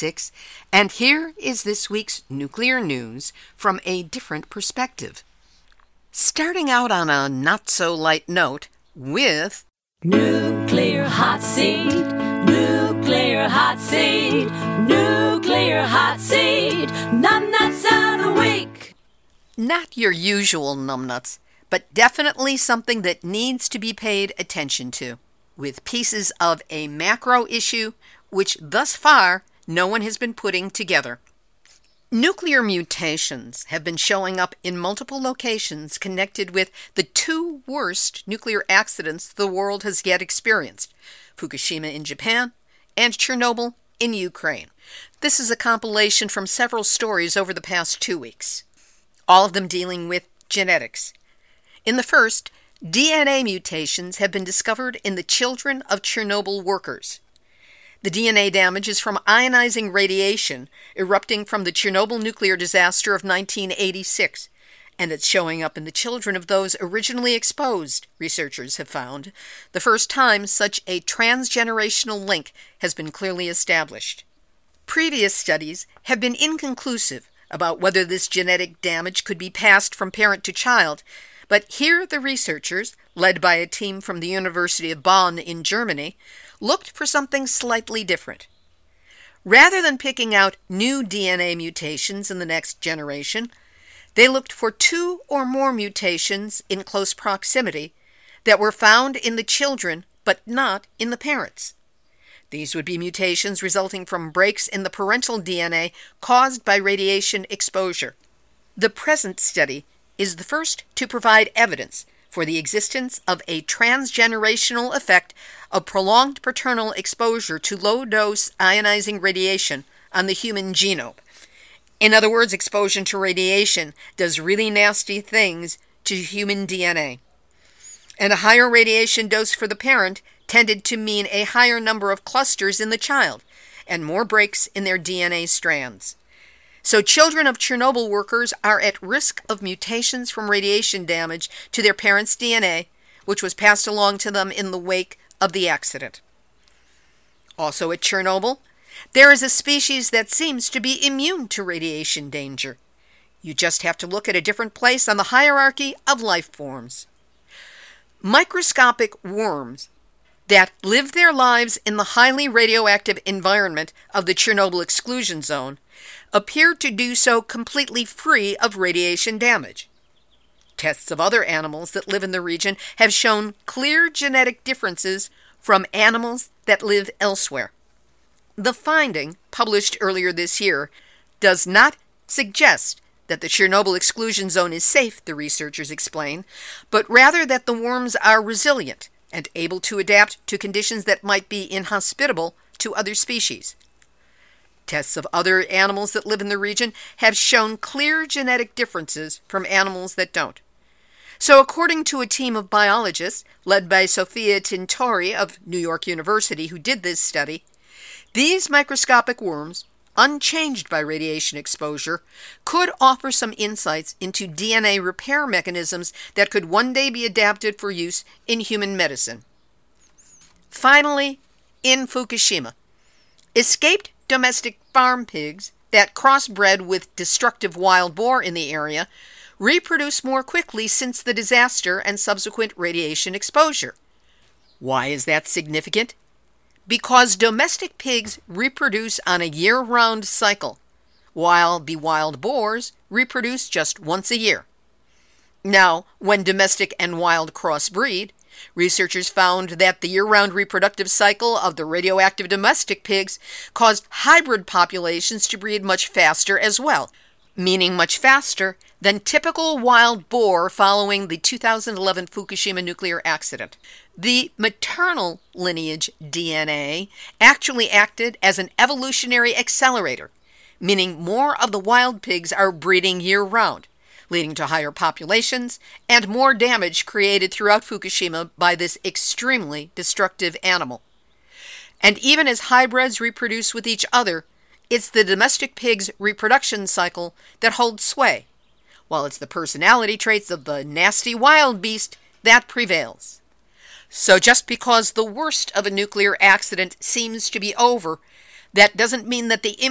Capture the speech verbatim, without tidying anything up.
six, and here is this week's nuclear news from a different perspective. Starting out on a not-so-light note with Nuclear Hot Seat, Nuclear Hot Seat, Nuclear Hot Seat, Numbnuts of the Week. Not your usual numbnuts, but definitely something that needs to be paid attention to, with pieces of a macro issue which thus far no one has been putting together. Nuclear mutations have been showing up in multiple locations connected with the two worst nuclear accidents the world has yet experienced, Fukushima in Japan and Chernobyl in Ukraine. This is a compilation from several stories over the past two weeks, all of them dealing with genetics. In the first, D N A mutations have been discovered in the children of Chernobyl workers. The D N A damage is from ionizing radiation erupting from the Chernobyl nuclear disaster of nineteen eighty-six, and it's showing up in the children of those originally exposed, researchers have found, the first time such a transgenerational link has been clearly established. Previous studies have been inconclusive about whether this genetic damage could be passed from parent to child, but here the researchers, led by a team from the University of Bonn in Germany, looked for something slightly different. Rather than picking out new D N A mutations in the next generation, they looked for two or more mutations in close proximity that were found in the children but not in the parents. These would be mutations resulting from breaks in the parental D N A caused by radiation exposure. The present study is the first to provide evidence for the existence of a transgenerational effect of prolonged paternal exposure to low-dose ionizing radiation on the human genome. In other words, exposure to radiation does really nasty things to human D N A. And a higher radiation dose for the parent tended to mean a higher number of clusters in the child and more breaks in their D N A strands. So children of Chernobyl workers are at risk of mutations from radiation damage to their parents' D N A, which was passed along to them in the wake of the accident. Also at Chernobyl, there is a species that seems to be immune to radiation danger. You just have to look at a different place on the hierarchy of life forms. Microscopic worms that live their lives in the highly radioactive environment of the Chernobyl exclusion zone appear to do so completely free of radiation damage. Tests of other animals that live in the region have shown clear genetic differences from animals that live elsewhere. The finding, published earlier this year, does not suggest that the Chernobyl exclusion zone is safe, the researchers explain, but rather that the worms are resilient and able to adapt to conditions that might be inhospitable to other species. Tests of other animals that live in the region have shown clear genetic differences from animals that don't. So according to a team of biologists led by Sophia Tintori of New York University who did this study, these microscopic worms, unchanged by radiation exposure, could offer some insights into D N A repair mechanisms that could one day be adapted for use in human medicine. Finally, in Fukushima, escaped domestic farm pigs that crossbred with destructive wild boar in the area reproduce more quickly since the disaster and subsequent radiation exposure. Why is that significant? Because domestic pigs reproduce on a year-round cycle, while the wild boars reproduce just once a year. Now, when domestic and wild crossbreed, researchers found that the year-round reproductive cycle of the radioactive domestic pigs caused hybrid populations to breed much faster as well, meaning much faster than typical wild boar following the two thousand eleven Fukushima nuclear accident. The maternal lineage D N A actually acted as an evolutionary accelerator, meaning more of the wild pigs are breeding year-round, leading to higher populations and more damage created throughout Fukushima by this extremely destructive animal. And even as hybrids reproduce with each other, it's the domestic pig's reproduction cycle that holds sway, while it's the personality traits of the nasty wild beast that prevails. So just because the worst of a nuclear accident seems to be over, that doesn't mean that the